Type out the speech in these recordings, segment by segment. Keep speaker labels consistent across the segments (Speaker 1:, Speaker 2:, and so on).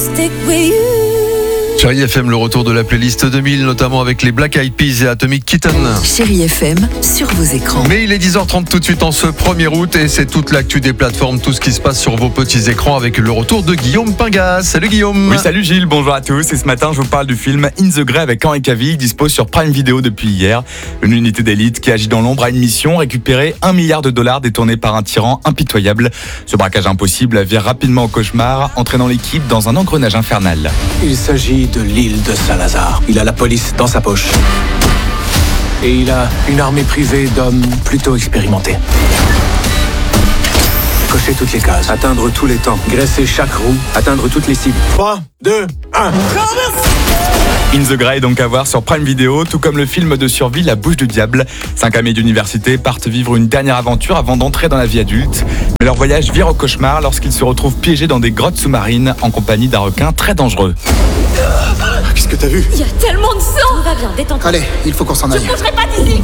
Speaker 1: Stick with you.
Speaker 2: Chérie FM, le retour de la playlist 2000, notamment avec les Black Eyed Peas et Atomic Kitten.
Speaker 3: Chérie FM, sur vos écrans.
Speaker 2: Mais il est 10h30 tout de suite en ce 1er août et c'est toute l'actu des plateformes, tout ce qui se passe sur vos petits écrans avec le retour de Guillaume Pingas. Salut Guillaume.
Speaker 4: Oui, salut Gilles, bonjour à tous. Et ce matin, je vous parle du film In the Grey avec Henri Cavill, dispo sur Prime Video depuis hier. Une unité d'élite qui agit dans l'ombre a une mission, récupérer $1 milliard détournés par un tyran impitoyable. Ce braquage impossible vire rapidement au cauchemar, entraînant l'équipe dans un engrenage infernal.
Speaker 5: Il s'agit de l'île de Saint-Lazare. Il a la police dans sa poche. Et il a une armée privée d'hommes plutôt expérimentés. Cocher toutes les cases, atteindre tous les temps, graisser chaque roue, atteindre toutes les cibles. 3, 2, 1.
Speaker 4: In the Grey, donc à voir sur Prime Video, tout comme le film de survie La Bouche du Diable. 5 amis d'université partent vivre une dernière aventure avant d'entrer dans la vie adulte. Mais leur voyage vire au cauchemar lorsqu'ils se retrouvent piégés dans des grottes sous-marines en compagnie d'un requin très dangereux.
Speaker 6: Qu'est-ce que t'as vu?
Speaker 1: Il y a tellement de sang. Tout va bien, détends-toi.
Speaker 6: Allez, il faut qu'on s'en
Speaker 1: Je
Speaker 6: aille.
Speaker 1: ne bougerai pas d'ici.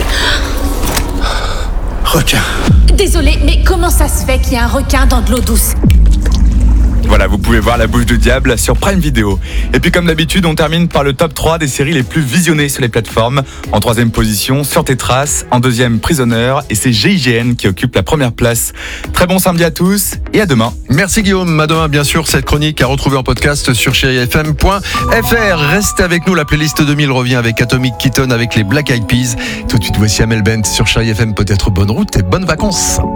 Speaker 6: Requin.
Speaker 1: Désolée, mais comment ça se fait qu'il y a un requin dans de l'eau douce?
Speaker 4: Voilà, vous pouvez voir La Bouche du Diable sur Prime Video. Et puis comme d'habitude, on termine par le top 3 des séries les plus visionnées sur les plateformes. En 3e position, Sur tes traces. En 2e, Prisoner. Et c'est GIGN qui occupe la première place. Très bon samedi à tous et à demain.
Speaker 2: Merci Guillaume, à demain bien sûr. Cette chronique à retrouver en podcast sur chérifm.fr. Restez avec nous, la playlist 2000 revient avec Atomic Kitten avec les Black Eyed Peas. Tout de suite, voici Amel Bent sur Chérie FM. Peut-être bonne route et bonnes vacances.